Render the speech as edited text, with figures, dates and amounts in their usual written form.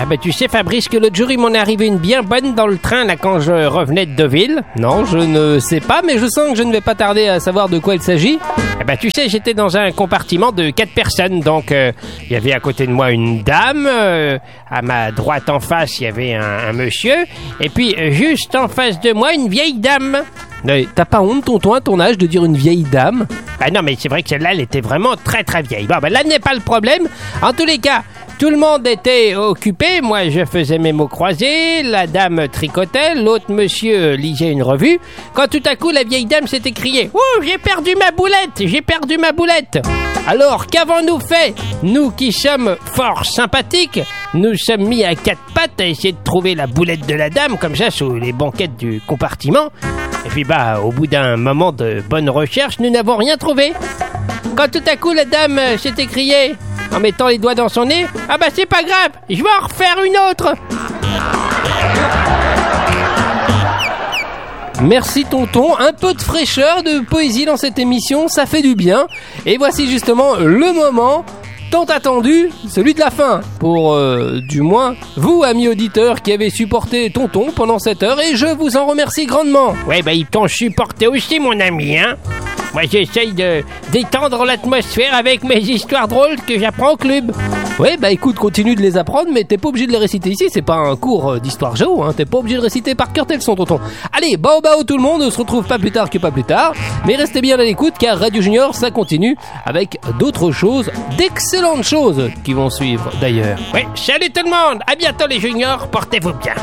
Ah bah tu sais Fabrice que l'autre jour il m'en est arrivé une bien bonne dans le train là quand je revenais de Deauville. Non, je ne sais pas, mais je sens que je ne vais pas tarder à savoir de quoi il s'agit. Ah bah tu sais, j'étais dans un compartiment de 4 personnes, donc il y avait à côté de moi une dame, à ma droite en face il y avait un monsieur, et puis juste en face de moi une vieille dame. T'as pas honte, tonton, à ton âge, de dire une vieille dame? Bah non, mais c'est vrai que celle-là, elle était vraiment très très vieille. Bon, bah là n'est pas le problème. En tous les cas, tout le monde était occupé. Moi, je faisais mes mots croisés. La dame tricotait. L'autre monsieur lisait une revue. Quand tout à coup, la vieille dame s'est écriée: oh, j'ai perdu ma boulette! J'ai perdu ma boulette! Alors, qu'avons-nous fait? Nous qui sommes fort sympathiques, nous sommes mis à 4 pattes à essayer de trouver la boulette de la dame, comme ça, sous les banquettes du compartiment. Et puis bah, au bout d'un moment de bonne recherche, nous n'avons rien trouvé. Quand tout à coup la dame s'est écriée, en mettant les doigts dans son nez: ah bah c'est pas grave, je vais en refaire une autre. Merci tonton, un peu de fraîcheur, de poésie dans cette émission, ça fait du bien. Et voici justement le moment tant attendu, celui de la fin, pour du moins vous, amis auditeurs, qui avez supporté tonton pendant cette heure, et je vous en remercie grandement. Ouais, bah ils t'ont supporté aussi, mon ami, hein. Moi, j'essaye de détendre l'atmosphère avec mes histoires drôles que j'apprends au club. Ouais, bah écoute, continue de les apprendre, mais t'es pas obligé de les réciter ici, c'est pas un cours d'histoire géo, hein, t'es pas obligé de réciter par cœur tes leçons, tonton. Allez, bao tout le monde, on se retrouve pas plus tard que pas plus tard, mais restez bien à l'écoute, car Radio Junior, ça continue, avec d'autres choses, d'excellentes choses, qui vont suivre d'ailleurs. Ouais, salut tout le monde, à bientôt les juniors, portez-vous bien.